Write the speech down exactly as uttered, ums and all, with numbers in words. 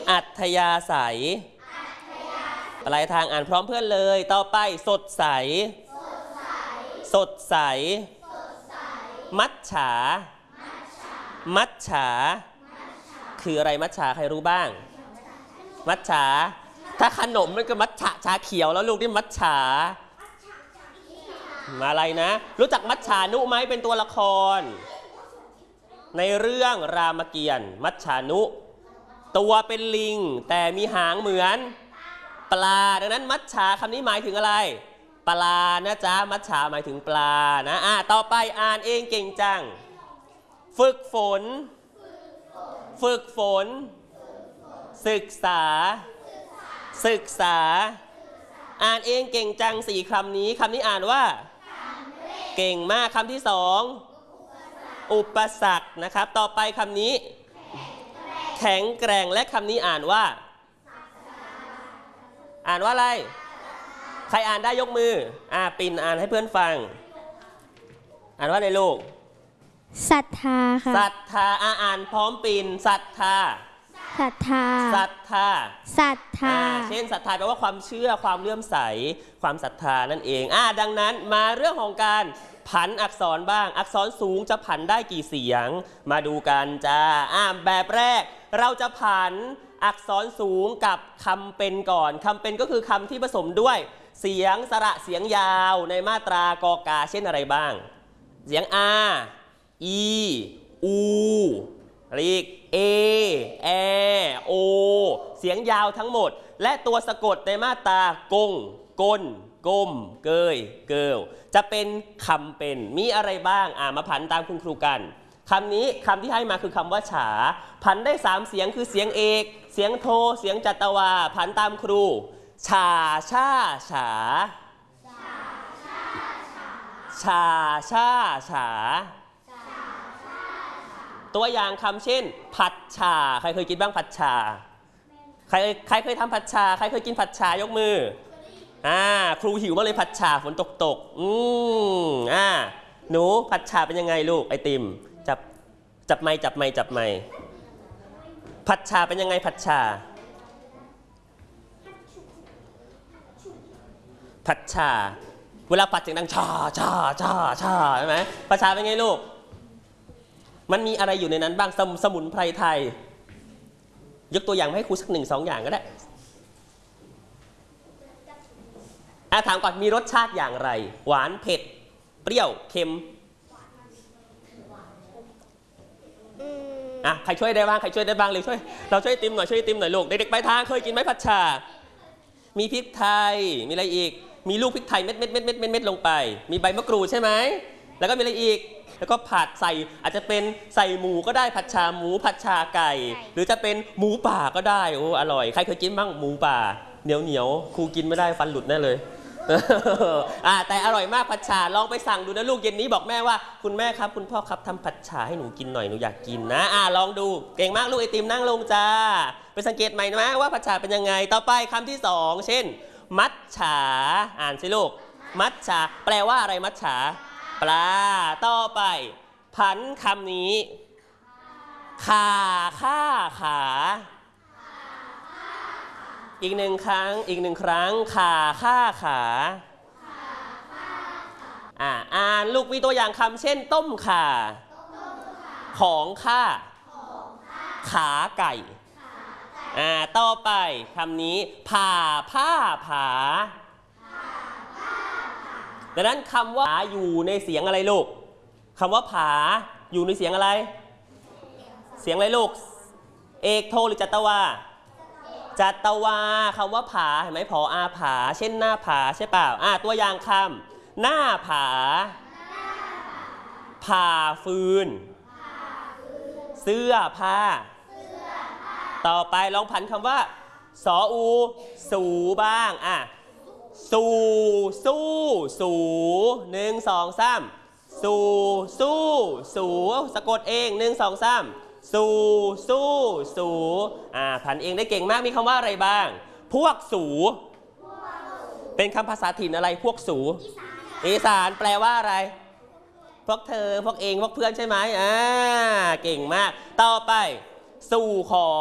อัธยาศัยปลายทางอ่านพร้อมเพื่อนเลยต่อไปสดใสสดใสมัจฉามัจฉาคืออะไรมัจฉาใครรู้บ้างมัจฉาถ้าขนมมันก็มัจฉาชาเขียวแล้วลูกนี่มัจฉามาอะไรนะรู้จักมัจฉานุไหมเป็นตัวละครในเรื่องรามเกียรติ์มัจฉานุตัวเป็นลิงแต่มีหางเหมือนปลาดังนั้นมัจฉาคำนี้หมายถึงอะไรปลานะจ๊ะมัจฉาหมายถึงปลานะอ่ะต่อไปอ่านเองเก่งจังฝึกฝนฝึกฝนศึกษาศึกษาอ่านเองเก่งจังสี่คำนี้คำนี้อ่านว่าเก่งมากคำที่สองอุปสรรคนะครับต่อไปคำนี้แข็งแกร่งและคำนี้อ่านว่าอ่านว่าอะไรใครอ่านได้ยกมืออ่าปิ่นอ่านให้เพื่อนฟังอ่านว่าในลูกศรัทธาค่ะศรัทธาอ่าอ่านพร้อมปิ่นศรัทธาศรัทธาศรัทธาศรัทธาเช่นศรัทธาแปลว่าความเชื่อความเลื่อมใสความศรัทธานั่นเองอ่าดังนั้นมาเรื่องของการผันอักษรบ้างอักษรสูงจะผันได้กี่เสียงมาดูกันจ้าอ่าแบบแรกเราจะผันอักษรสูงกับคำเป็นก่อนคำเป็นก็คือคำที่ผสมด้วยเสียงสระเสียงยาวในมาตรากอกาเช่นอะไรบ้างเสียงอาอีอูรีกเอแอโอเสียงยาวทั้งหมดและตัวสะกดในมาตรากงกลกลมเกยเกิลจะเป็นคำเป็นมีอะไรบ้างอ่ามาผันตามคุณครูกันคำนี้คำที่ให้มาคือคำว่าฉาผันได้สามเสียงคือเสียงเอกเสียงโทเสียงจัตวาผันตามครูฉาชาฉาฉาชาฉาตัวอย่างคำเช่นผัดฉาใครเคยกินบ้างผัดฉาใครใครเคยทำผัดฉาใครเคยกินผัดฉายกมืออ่าครูหิวมากเลยผัดฉาฝนตกตกอืมอ่าหนูผัดฉาเป็นยังไงลูกไอติมจับจับไม้จับไม้จับไม้ผัดฉาเป็นยังไงผัดฉาผัดฉาเวลาผัดเสียงดังชาชาชาชาใช่ไหมผัดฉาเป็นไงลูกมันมีอะไรอยู่ในนั้นบ้างสมสมุนไพรไทยยกตัวอย่างให้ครูสักหนึ่งสองอย่างก็ได้อ่ะถามก่อนมีรสชาติอย่างไรหวานเผ็ดเปรี้ยวเค็มอ่ะใครช่วยได้บ้างใครช่วยได้บ้างเลยช่วยเราช่วยติมหน่อยช่วยติมหน่อยลูกเด็กๆไปทางเคยกินไหมผัดฉามีพริกไทยมีอะไรอีกมีลูกพริกไทยเม็ดเม็ดเม็ดเม็ดเม็ดลงไปมีใบมะกรูดใช่ไหมแล้วก็มีอะไรอีกแล้วก็ผัดใส่อาจจะเป็นใส่หมูก็ได้ผัดชาหมูผัดชาไก่หรือจะเป็นหมูป่าก็ได้โอ้อร่อยใครเคยกินบ้างหมูป่าเหนียวเหนียวครูกินไม่ได้ฟันหลุดแน่เลยอ่าแต่อร่อยมากผัดชาลองไปสั่งดูนะลูกเย็นนี้บอกแม่ว่าคุณแม่ครับคุณพ่อครับทำผัดชาให้หนูกินหน่อยหนูอยากกินนะอ่าลองดูเก่งมากลูกไอติมนั่งลงจ้าไปสังเกตใหม่นะว่าผัดชาเป็นยังไงต่อไปคำที่สองเช่นมัทฉาอ่านสิลูกมัทฉาแปลว่าอะไรมัทฉาปลาต่อไปผันคำนี้ขาข้าขาอีกหนึ่งครั้งอีกหนึ่งครั้งขาข้าขาอ่าอ่านลูกมีตัวอย่างคำเช่นต้มข่าของข้าขาไก่อ่าต่อไปคำนี้ผ่าผ้าผาดังนั้นคำว่าอยู่ในเสียงอะไรลูกคำว่าผาอยู่ในเสียงอะไรเสียงอะไรลูกเอกโทหรือจัตวาจัตวาคำว่าผาเห็นไหมผออาผาเช่นหน้าผาใช่เปล่าอ่าตัวอย่างคำหน้าผาผ่าฟืนเสื้อผ้าต่อไปลองผันคำว่าสออูสูบ้างอ่ะสู่สู้สูหนึ่งสองสามสู่สู้สูสะกดเองหนึ่งสองสามสู่สู้สูอ่าผันเองได้เก่งมากมีคำว่าอะไรบ้างพวกสูเป็นคำภาษาถิ่นอะไรพวกสูอีสานแปลว่าอะไรพวกเธอพวกเองพวกเพื่อนใช่ไหมอ่าเก่งมากต่อไปสู่ขอ